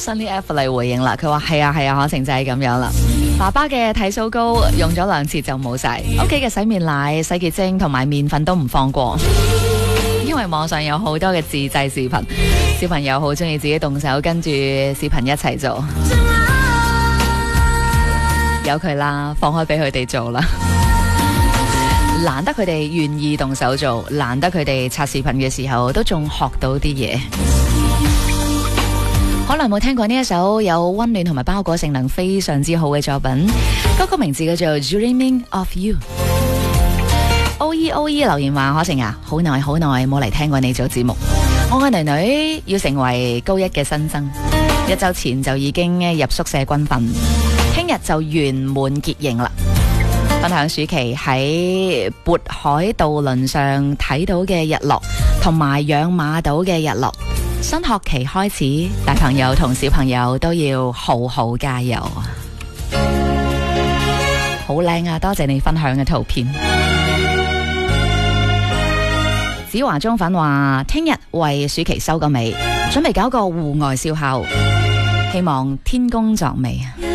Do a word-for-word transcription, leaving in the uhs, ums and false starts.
Sunny F 嚟回應啦，佢話係啊係啊，可成就係咁樣啦。爸爸嘅體操膏用咗兩次就冇晒，屋企嘅洗面奶、洗潔精同埋麵粉都唔放過，因為網上有好多嘅自製視頻，小朋友好中意自己動手跟住視頻一齊做，由佢啦，放開俾佢哋做啦。難得佢哋願意動手做，難得佢哋刷視頻嘅時候都仲學到啲嘢。可能冇聽過呢一首有溫暖同埋包裹性能非常之好嘅作品，歌曲名字叫做 Dreaming of You。O E O E 留言話，可晴啊，好耐好耐冇嚟聽過你做節目，我嘅女女要成為高一嘅新生，一周前就已經入宿舍軍訓，聽日就圓滿結營啦。分享暑期喺渤海渡輪上睇到嘅日落，同埋養馬島嘅日落。新學期開始，大朋友同小朋友都要好好加油。好靚啊！多謝你分享嘅圖片。子華中粉話，聽日為暑期收個尾，準備搞個戶外燒烤，希望天公作美。